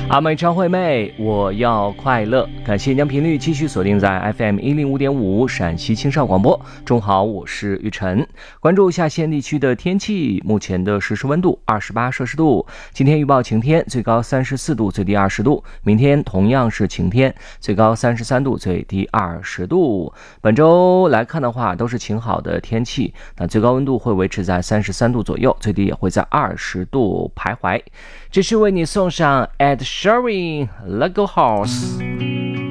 阿妹张惠妹，我要快乐。感谢将频率继续锁定在 FM 105.5陕西青少广播。中午好，我是玉晨。关注一下县地区的天气，目前的实时温度28摄氏度。今天预报晴天，最高34度，最低20度。明天同样是晴天，最高33度，最低20度。本周来看的话，都是晴好的天气，那最高温度会维持在33度左右，最低也会在20度徘徊。这是为你送上 Ed Sheeran Lego House。